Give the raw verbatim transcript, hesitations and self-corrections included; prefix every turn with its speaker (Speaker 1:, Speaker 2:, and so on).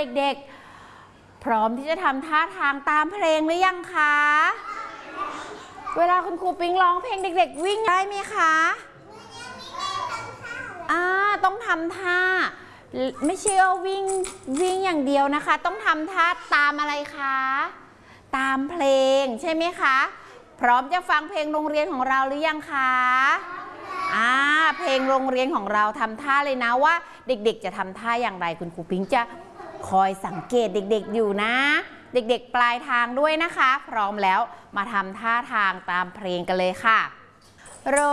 Speaker 1: เด็กๆพร้อมที่จะทำท่าทางตามเพลงหรือยังคะเวลาคุณครูปิ๊งร้องเพลงเด็กๆวิ่งได้ไหมคะอ่าต้องทำท่าไม่ใช่ว่าวิ่งวิ่งอย่างเดียวนะคะต้องทำท่าตามอะไรคะตามเพลงใช่ไหมคะพร้อมจะฟังเพลงโรงเรียนของเราหรือยังคะอ่าเพลงโรงเรียนของเราทำท่าเลยนะว่าเด็กๆจะทำท่าอย่างไรคุณครูปิ๊งจะคอยสังเกตเด็กๆอยู่นะเด็กๆปลายทางด้วยนะคะพร้อมแล้วมาทำท่าทางตามเพลงกันเลยค่ะ